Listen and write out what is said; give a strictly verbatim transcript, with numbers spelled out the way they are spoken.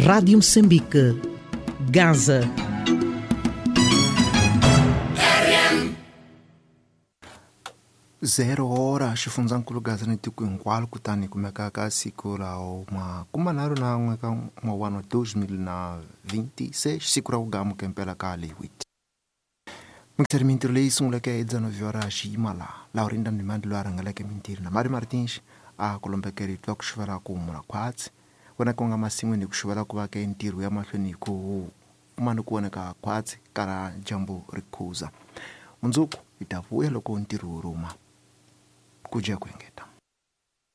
Rádio Moçambique, Gaza. Zero hora xifundzakulu Gaza ni tiko hinkwaro kutani kumeka ka siku ra makumanharhu na n'we ka n'wawani wa dois mil na vinte e seis siku ra ku gamukempela ka lewit mikitari mintirho leyi sunguleke hi dzanove ra xiyima laha laha rinda ni mandi loyi a rhangeleke mintirho na Mari Martins a kolombekeri twa ku xivela ku humula khwatsi wena ku nga masin'wini ku xivela ku va ke ntirho ya mahlweni ku kumani ku voneka khwatsi kara jambu ri khuza mundzuku hi ta vuya loko ntirho wu ruma ku dya ku engeta